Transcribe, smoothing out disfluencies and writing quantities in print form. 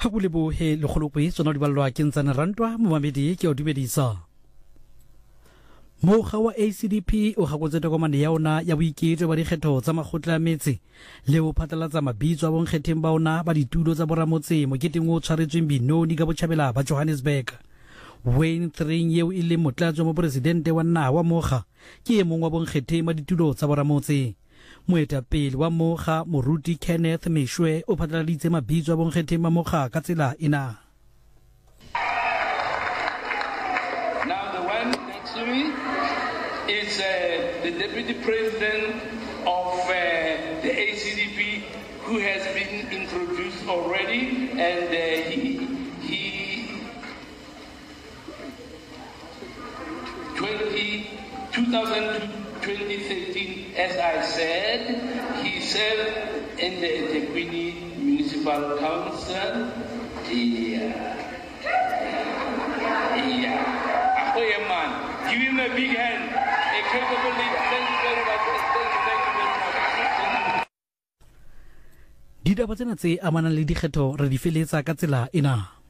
ha bulebohe le kgolokwe tsona di ballwa ke ntsana rantwa momamedi ke o dumedisa. Mokga wa ACDP o gakotse tokomane ya ona ya boiketlo ba dikgetho tsa makgotla a metse le ho phatlalatsa mabitso a bonkgetheng ba ona ba ditulo tsa boramotse moketeng o tshwaretsweng Binoni ka botjhabela ba Johannesburg. Wayne Thring yeo e leng motlatso mo presidente wa naha wa mokga ke e mong wa bonkgetheng ba ditulo tsa boramotse. Moetapele wa mokga Moruti Kenneth Meshwe o phatlaladitse mabitso a bonkgetheng ba mokga ka tsela ena. Now the one next to me is the Deputy President of the ACDP, who has been introduced already, and he 2013, as I said, he served in the eThekwini Municipal Council. Ahoy, man. Give him a big hand. A capable leader. Thank you very much. Thank you very much. Ditaba tsena tse amanang le dikgetho re di feletsa ka tsela ena.